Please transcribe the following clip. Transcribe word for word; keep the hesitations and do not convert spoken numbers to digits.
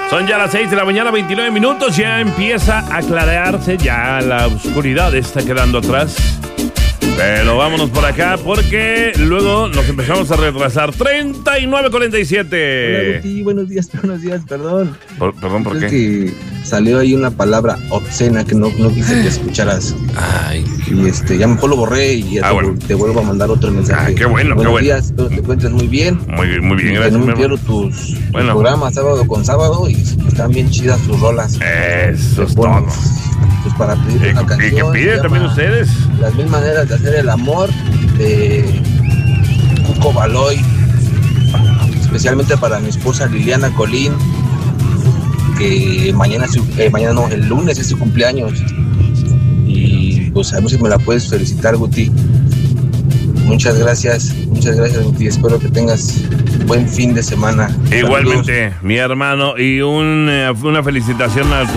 Son ya las seis de la mañana, veintinueve minutos. Ya empieza a aclararse, ya la oscuridad está quedando atrás. Pero vámonos por acá porque luego nos empezamos a retrasar. treinta y nueve cuarenta y siete. Hola, Guti, buenos días, buenos días, perdón. Por, perdón, ¿por es qué? que salió ahí una palabra obscena que no, no quise que escucharas. Ay, y este, ya mejor lo borré y ya ah, te, bueno. te vuelvo a mandar otro mensaje. Ah, qué bueno, buenos qué bueno. días, espero te encuentres muy bien. Muy, muy bien, que gracias. no me mi pierdo hermano. tus, tus Bueno. programas sábado con sábado y están bien chidas tus rolas. Eso es Bueno, todo. pues para pedir ¿Y, una y canción. qué piden se también llama ustedes? Las mil maneras de hacer el amor de Cuco Baloy, especialmente para mi esposa Liliana Colín, que mañana, es su- eh, mañana no, el lunes es su cumpleaños. Y pues a ver si me la puedes felicitar, Guti. Muchas gracias, muchas gracias, Guti. Espero que tengas buen fin de semana. Igualmente, mi hermano, y un, eh, una felicitación a